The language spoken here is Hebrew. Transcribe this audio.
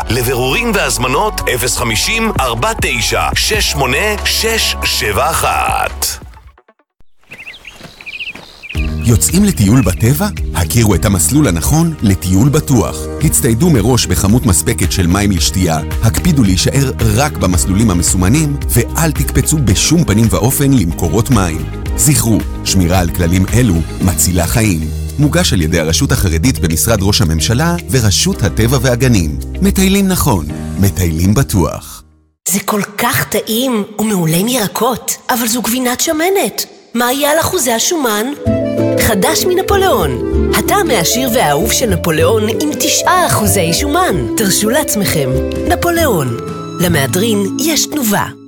לבירורים והזמנות 050-49-68-671. יוצאים לטיול בטבע? הכירו את המסלול הנכון לטיול בטוח. הצטיידו מראש בכמות מספקת של מים לשתייה, הקפידו להישאר רק במסלולים המסומנים, ואל תקפצו בשום פנים ואופן למקורות מים. זכרו, שמירה על כללים אלו מצילה חיים. מוגש על ידי הרשות החרדית במשרד ראש הממשלה ורשות הטבע והגנים. מטיילים נכון, מטיילים בטוח. זה כל כך טעים ומעולה עם ירקות, אבל זו גבינת שמנת. מה יהיה על אחוזי השומן? חדש מנפוליאון. הטעם העשיר והאהוב של נפוליאון עם 9% שומן. תרשו לעצמכם. נפוליאון. למהדרין יש תנובה.